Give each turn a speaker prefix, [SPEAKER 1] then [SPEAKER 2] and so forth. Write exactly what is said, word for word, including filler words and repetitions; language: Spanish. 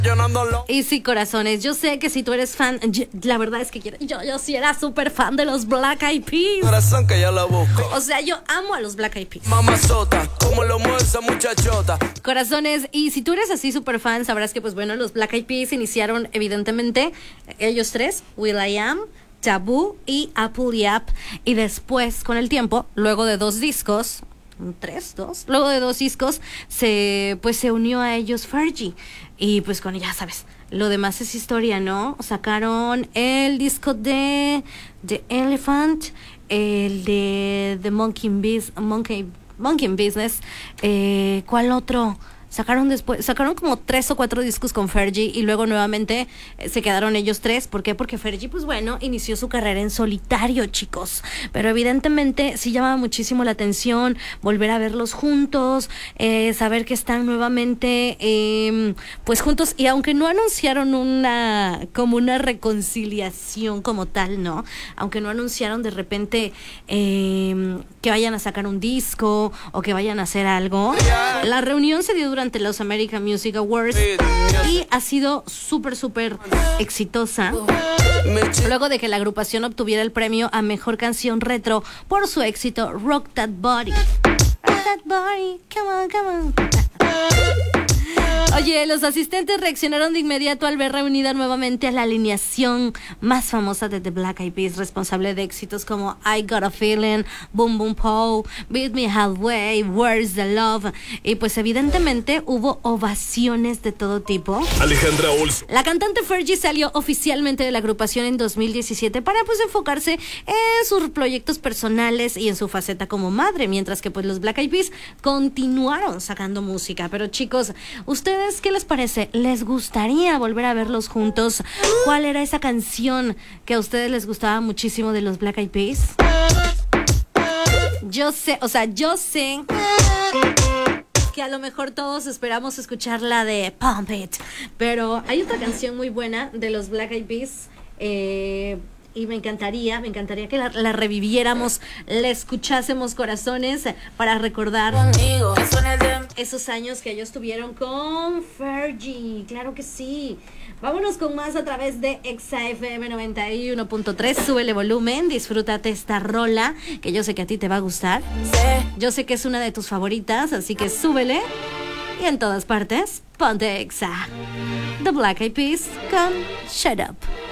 [SPEAKER 1] Y sí, corazones, yo sé que si tú eres fan, yo- la verdad es que quiero- yo, yo sí era súper fan de los Black Eyed Peas.
[SPEAKER 2] Corazón que ya la busco.
[SPEAKER 1] O sea, yo amo a los Black Eyed Peas.
[SPEAKER 2] Mamazota, como lo mueve esa muchachota.
[SPEAKER 1] Corazones, y si tú eres así súper fan, sabrás que pues bueno, los Black Eyed Peas iniciaron evidentemente, ellos tres, will.i.am, Taboo y Apple Yap, y después con el tiempo, luego de dos discos, tres, dos, luego de dos discos, se pues se unió a ellos Fergie, y pues con ya sabes, lo demás es historia, ¿no? Sacaron el disco de The Elephant, el de The Monkey Biz, Monkey Monkey Business, eh, ¿cuál otro? Sacaron después, sacaron como tres o cuatro discos con Fergie y luego nuevamente eh, se quedaron ellos tres. ¿Por qué? Porque Fergie, pues bueno, inició su carrera en solitario, chicos. Pero evidentemente sí llama muchísimo la atención volver a verlos juntos, eh, saber que están nuevamente eh, pues juntos. Y aunque no anunciaron una, como una reconciliación como tal, ¿no? Aunque no anunciaron de repente eh, que vayan a sacar un disco o que vayan a hacer algo, la reunión se dio durante durante los American Music Awards y ha sido súper, súper exitosa. Luego de que la agrupación obtuviera el premio a Mejor Canción Retro por su éxito Rock That Body. Rock That Body, come on, come on. Oye, los asistentes reaccionaron de inmediato al ver reunida nuevamente a la alineación más famosa de The Black Eyed Peas, responsable de éxitos como I Got a Feeling, Boom Boom Pow, Beat Me Halfway, Where's the Love. Y pues evidentemente hubo ovaciones de todo tipo.
[SPEAKER 3] Alejandra Olson.
[SPEAKER 1] La cantante Fergie salió oficialmente de la agrupación en dos mil diecisiete para pues enfocarse en sus proyectos personales y en su faceta como madre, mientras que pues los Black Eyed Peas continuaron sacando música. Pero chicos, ustedes, ¿qué les parece? ¿Les gustaría volver a verlos juntos? ¿Cuál era esa canción que a ustedes les gustaba muchísimo de los Black Eyed Peas? Yo sé, o sea, yo sé que a lo mejor todos esperamos escuchar la de Pump It, pero hay otra canción muy buena de los Black Eyed Peas, eh, y me encantaría, me encantaría que la, la reviviéramos, la escuchásemos, corazones, para recordar esos años que ellos tuvieron con Fergie. Claro que sí. Vámonos con más a través de Exa F M noventa y uno punto tres. Súbele volumen, disfrútate esta rola que yo sé que a ti te va a gustar. Yo sé que es una de tus favoritas, así que súbele. Y en todas partes, ponte Exa. The Black Eyed Peas con Shut Up.